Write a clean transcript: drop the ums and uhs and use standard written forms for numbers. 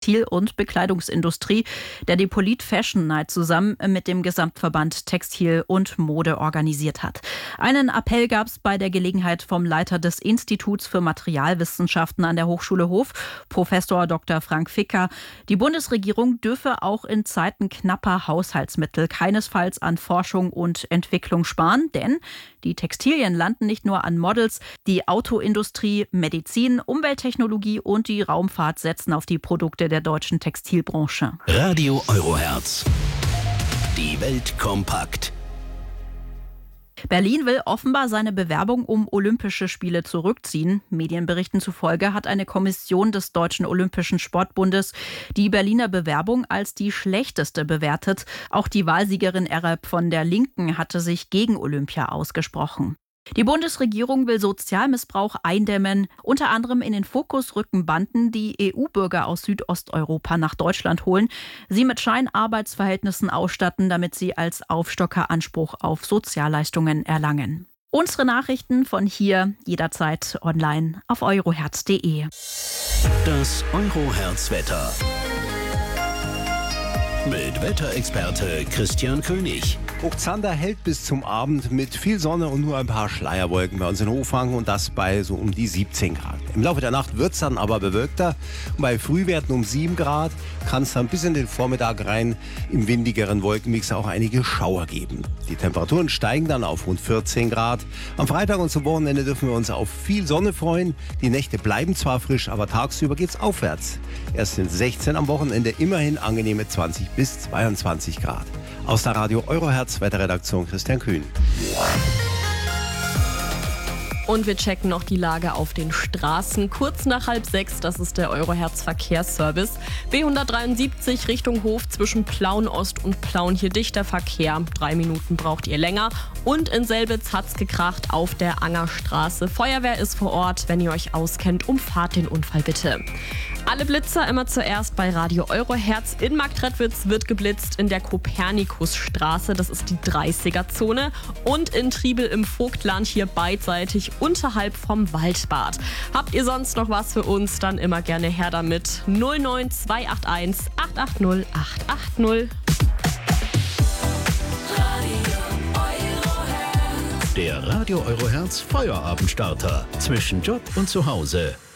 Textil- und Bekleidungsindustrie, der die Polit Fashion Night zusammen mit dem Gesamtverband Textil und Mode organisiert hat. Einen Appell gab es bei der Gelegenheit vom Leiter des Instituts für Materialwissenschaften an der Hochschule Hof, Professor Dr. Frank Ficker. Die Bundesregierung dürfe auch in Zeiten knapper Haushaltsmittel keinesfalls an Forschung und Entwicklung sparen, denn die Textilien landen nicht nur an Models, die Autoindustrie, Medizin, Umwelttechnologie und die Raumfahrt setzen auf die Produkte der deutschen Textilbranche. Radio Euroherz. Die Welt kompakt. Berlin will offenbar seine Bewerbung um Olympische Spiele zurückziehen. Medienberichten zufolge hat eine Kommission des Deutschen Olympischen Sportbundes die Berliner Bewerbung als die schlechteste bewertet. Auch die Wahlsiegerin Ereb von der Linken hatte sich gegen Olympia ausgesprochen. Die Bundesregierung will Sozialmissbrauch eindämmen. Unter anderem in den Fokus rücken Banden, die EU-Bürger aus Südosteuropa nach Deutschland holen, sie mit Scheinarbeitsverhältnissen ausstatten, damit sie als Aufstocker Anspruch auf Sozialleistungen erlangen. Unsere Nachrichten von hier jederzeit online auf euroherz.de. Das Euroherz-Wetter. Mit Wetterexperte Christian König. Hochzander hält bis zum Abend mit viel Sonne und nur ein paar Schleierwolken bei uns in Hofang und das bei so um die 17 Grad. Im Laufe der Nacht wird es dann aber bewölkter und bei Frühwerten um 7 Grad kann es dann bis in den Vormittag rein im windigeren Wolkenmix auch einige Schauer geben. Die Temperaturen steigen dann auf rund 14 Grad. Am Freitag und zum Wochenende dürfen wir uns auf viel Sonne freuen. Die Nächte bleiben zwar frisch, aber tagsüber geht's aufwärts. Erst sind 16 am Wochenende, immerhin angenehme 20 bis 22 Grad. Aus der Radio Euroherz Wetterredaktion Christian Kühn. Und wir checken noch die Lage auf den Straßen. Kurz nach 5:30, das ist der Euroherz Verkehrsservice. B173 Richtung Hof zwischen Plauen Ost und Plauen, hier dichter Verkehr. 3 Minuten braucht ihr länger. Und in Selbitz hat's gekracht auf der Angerstraße. Feuerwehr ist vor Ort. Wenn ihr euch auskennt, umfahrt den Unfall bitte. Alle Blitzer immer zuerst bei Radio Euroherz. In Marktredwitz wird geblitzt in der Kopernikusstraße, das ist die 30er-Zone. Und in Triebel im Vogtland, hier beidseitig unterhalb vom Waldbad. Habt ihr sonst noch was für uns, dann immer gerne her damit. 09281 880 880. Der Radio Euroherz Feuerabendstarter. Zwischen Job und Zuhause.